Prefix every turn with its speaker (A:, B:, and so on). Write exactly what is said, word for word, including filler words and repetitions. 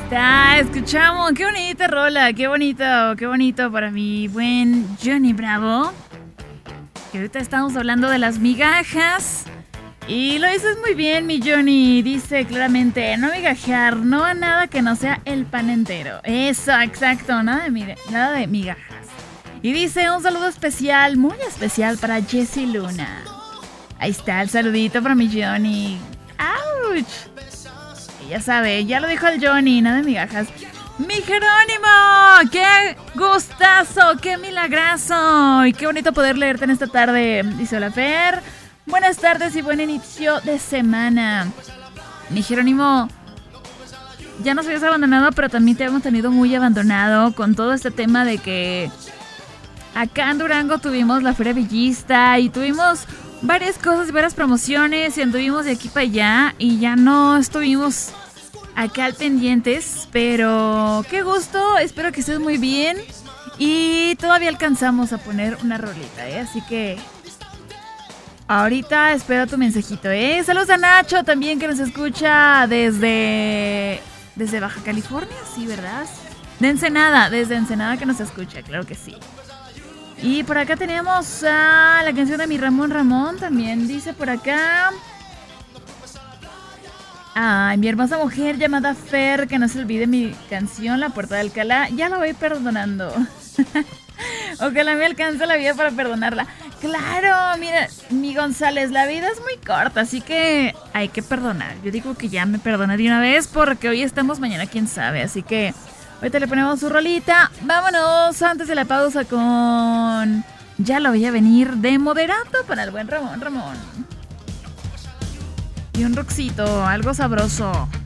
A: está, escuchamos, qué bonita rola, qué bonito, qué bonito para mi buen Johnny Bravo. Que ahorita estamos hablando de las migajas. Y lo dices muy bien, mi Johnny. Dice claramente, no migajear, no a nada que no sea el pan entero. Eso, exacto, nada de, miga, nada de migajas. Y dice, un saludo especial, muy especial para Jessie Luna. Ahí está el saludito para mi Johnny. ¡Auch! Y ya sabe, ya lo dijo el Johnny, nada de migajas. ¡Mi Jerónimo! ¡Qué gustazo! ¡Qué milagrazo! Y qué bonito poder leerte en esta tarde. Dice, hola Fer, buenas tardes y buen inicio de semana. Mi Jerónimo, ya nos habías abandonado, pero también te hemos tenido muy abandonado con todo este tema de que acá en Durango tuvimos la Feria Villista y tuvimos varias cosas y varias promociones y anduvimos de aquí para allá y ya no estuvimos acá al pendientes, pero qué gusto, espero que estés muy bien y todavía alcanzamos a poner una rolita, ¿eh? Así que ahorita espero tu mensajito, ¿eh? Saludos a Nacho también que nos escucha desde desde Baja California, sí, ¿verdad? De Ensenada, desde Ensenada que nos escucha, claro que sí. Y por acá tenemos a la canción de mi Ramón Ramón, también dice por acá. Ay, mi hermosa mujer llamada Fer, que no se olvide mi canción, La Puerta de Alcalá, ya la voy perdonando. Ojalá me alcance la vida para perdonarla. Claro, mira, mi González, la vida es muy corta, así que hay que perdonar. Yo digo que ya me perdona de una vez porque hoy estamos, mañana quién sabe, así que ahorita le ponemos su rolita. Vámonos antes de la pausa con Ya lo voy a venir de Moderato para el buen Ramón Ramón. Y un rockcito, algo sabroso.